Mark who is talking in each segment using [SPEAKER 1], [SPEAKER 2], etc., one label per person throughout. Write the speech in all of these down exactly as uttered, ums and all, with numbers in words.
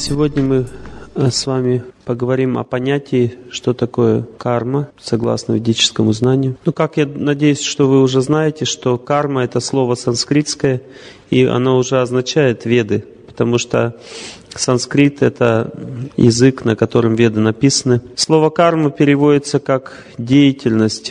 [SPEAKER 1] Сегодня мы с вами поговорим о понятии, что такое карма, согласно ведическому знанию. Ну, как я надеюсь, что вы уже знаете, что карма — это слово санскритское, и оно уже означает веды, потому что санскрит — это язык, на котором веды написаны. Слово карма переводится как деятельность,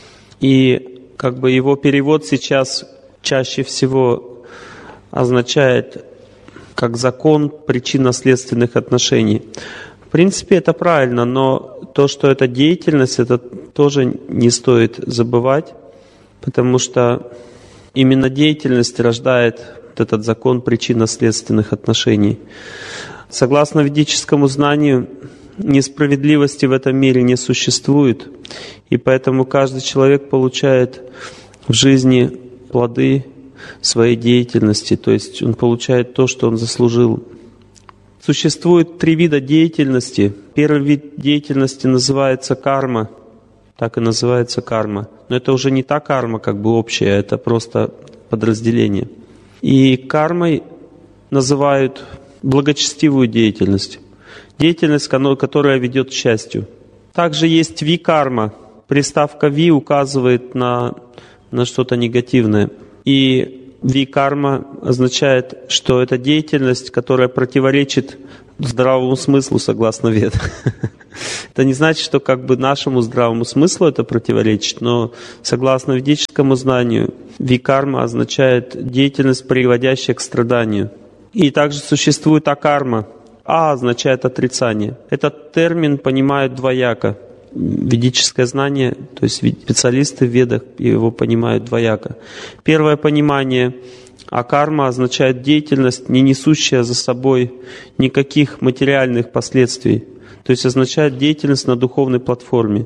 [SPEAKER 1] и как бы его перевод сейчас чаще всего означает как закон причинно-следственных отношений. В принципе, это правильно, но то, что это деятельность, это тоже не стоит забывать, потому что именно деятельность рождает вот этот закон причинно-следственных отношений. Согласно ведическому знанию, несправедливости в этом мире не существует, и поэтому каждый человек получает в жизни плоды своей деятельности, то есть он получает то, что он заслужил. Существует три вида деятельности. Первый вид деятельности называется карма, так и называется карма. Но это уже не та карма, как бы общая, это просто подразделение. И кармой называют благочестивую деятельность, деятельность, которая ведет к счастью. Также есть викарма. Приставка ви указывает на, на что-то негативное. И викарма означает, что это деятельность, которая противоречит здравому смыслу, согласно вед. Это не значит, что как бы нашему здравому смыслу это противоречит, но согласно ведическому знанию, викарма означает деятельность, приводящая к страданию. И также существует акарма. А означает отрицание. Этот термин понимают двояко. Ведическое знание, то есть специалисты в ведах его понимают двояко. Первое понимание акарма означает деятельность, не несущая за собой никаких материальных последствий. То есть означает деятельность на духовной платформе.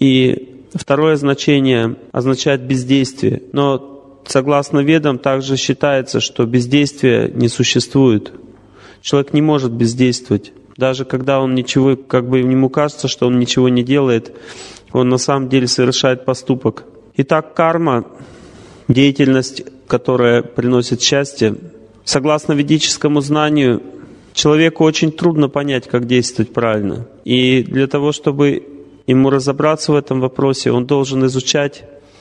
[SPEAKER 1] И второе значение означает бездействие. Но согласно ведам также считается, что бездействия не существует. Человек не может бездействовать. Даже когда он ничего, как бы ему кажется, что он ничего не делает, он на самом деле совершает поступок. Итак, карма, деятельность, которая приносит счастье, согласно ведическому знанию, человеку очень трудно понять, как действовать правильно. И для того, чтобы ему разобраться в этом вопросе, он должен изучать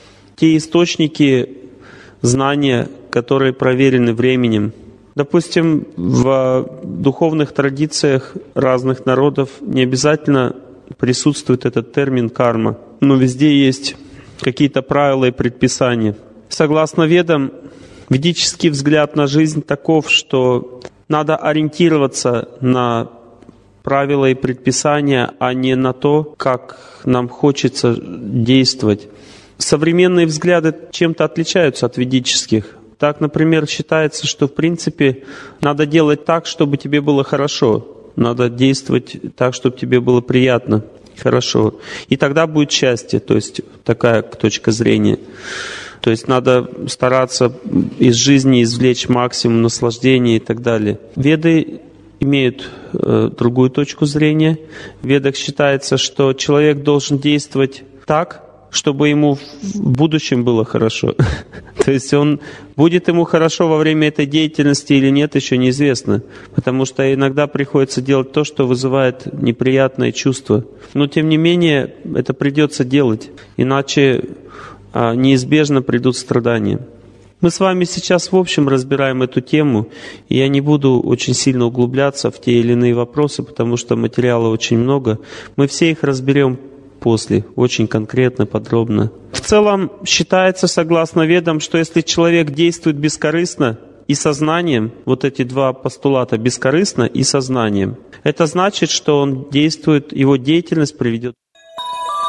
[SPEAKER 1] те источники знания, которые проверены временем. Допустим, в духовных традициях разных народов не обязательно присутствует этот термин карма, но везде есть какие-то правила и предписания. Согласно ведам, ведический взгляд на жизнь таков, что надо ориентироваться на правила и предписания, а не на то, как нам хочется действовать. Современные взгляды чем-то отличаются от ведических. Так, например, считается, что в принципе надо делать так, чтобы тебе было хорошо. Надо действовать так, чтобы тебе было приятно, хорошо. И тогда будет счастье, то есть такая точка зрения. То есть надо стараться из жизни извлечь максимум наслаждения и так далее. Веды имеют э, другую точку зрения. В ведах считается, что человек должен действовать так, чтобы ему в будущем было хорошо. То есть он будет ему хорошо во время этой деятельности или нет, еще неизвестно. Потому что иногда приходится делать то, что вызывает неприятные чувства. Но тем не менее, это придется делать. Иначе а, неизбежно придут страдания. Мы с вами сейчас в общем разбираем эту тему, и я не буду очень сильно углубляться в те или иные вопросы, потому что материала очень много. Мы все их разберем после, очень конкретно, подробно. В целом считается, согласно ведам, что если человек действует бескорыстно и сознанием, вот эти два постулата, бескорыстно и сознанием, это значит, что он действует, его деятельность приведет